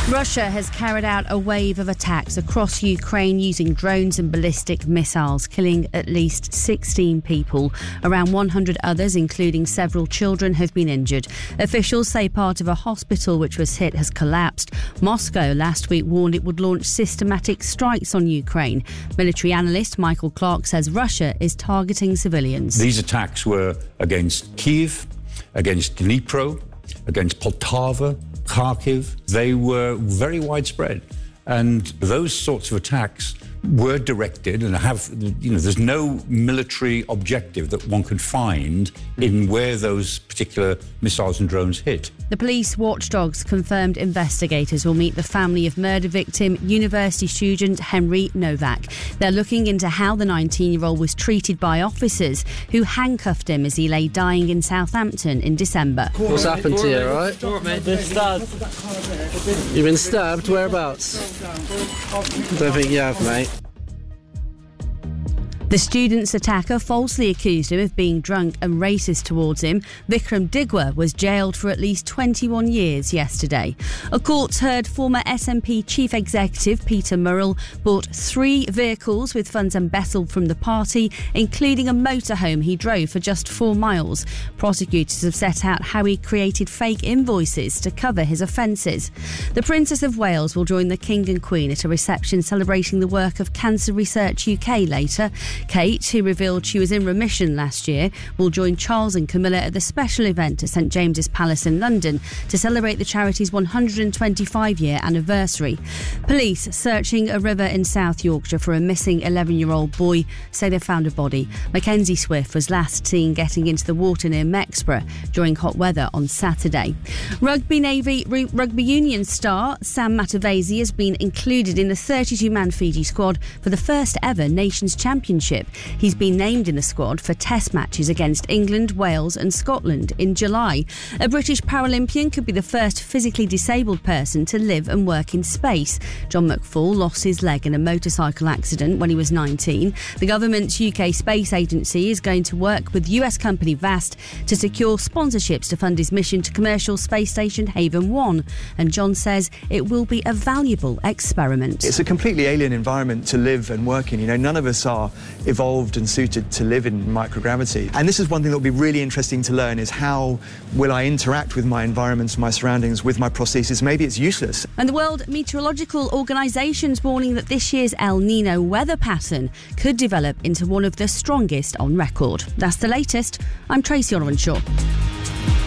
Russia has carried out a wave of attacks across Ukraine using drones and ballistic missiles, killing at least 16 people. Around 100 others, including several children, have been injured. Officials say part of a hospital which was hit has collapsed. Moscow last week warned it would launch systematic strikes on Ukraine. Military analyst Michael Clark says Russia is targeting civilians. These attacks were against Kyiv, against Dnipro, against Poltava, Kharkiv. They were very widespread. And those sorts of attacks were directed and there's no military objective that one could find in where those particular missiles and drones hit. The police watchdogs confirmed investigators will meet the family of murder victim, university student Henry Novak. They're looking into how the 19-year-old was treated by officers who handcuffed him as he lay dying in Southampton in December. What's happened to you, right? Been stabbed. You've been stabbed? Whereabouts? Don't think you have, mate. The student's attacker falsely accused him of being drunk and racist towards him. Vikram Digwa was jailed for at least 21 years yesterday. A court heard former SNP chief executive Peter Murrell bought 3 vehicles with funds embezzled from the party, including a motorhome he drove for just 4 miles. Prosecutors have set out how he created fake invoices to cover his offences. The Princess of Wales will join the King and Queen at a reception celebrating the work of Cancer Research UK later. Kate, who revealed she was in remission last year, will join Charles and Camilla at the special event at St James's Palace in London to celebrate the charity's 125-year anniversary. Police searching a river in South Yorkshire for a missing 11-year-old boy say they found a body. Mackenzie Swift was last seen getting into the water near Mexborough during hot weather on Saturday. Rugby Union star Sam Matavesi has been included in the 32-man Fiji squad for the first ever Nations Championship. He's been named in the squad for test matches against England, Wales and Scotland in July. A British Paralympian could be the first physically disabled person to live and work in space. John McFall lost his leg in a motorcycle accident when he was 19. The government's UK Space Agency is going to work with US company Vast to secure sponsorships to fund his mission to commercial space station Haven 1. And John says it will be a valuable experiment. It's a completely alien environment to live and work in. None of us are evolved and suited to live in microgravity. And this is one thing that will be really interesting to learn, is how will I interact with my environment, my surroundings, with my prosthesis. Maybe it's useless. And the World Meteorological Organisation's warning that this year's El Nino weather pattern could develop into one of the strongest on record. That's the latest. I'm Tracy Orwenshaw.